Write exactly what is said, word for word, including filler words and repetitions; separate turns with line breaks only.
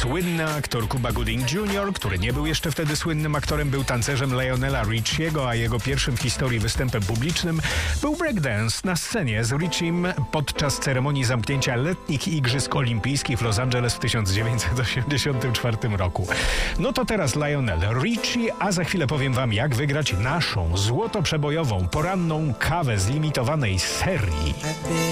Słynny aktor Cuba Gooding junior, który nie był jeszcze wtedy słynnym aktorem, był tancerzem Lionela Richiego, a jego pierwszym w historii występem publicznym był breakdance na scenie z Richiem podczas ceremonii zamknięcia letnich Igrzysk Olimpijskich w Los Angeles w tysiąc dziewięćset osiemdziesiątym czwartym roku. No to teraz Lionel Richie, a za chwilę powiem wam, jak wygrać naszą złotoprzebojową poranną kawę z limitowanej serii.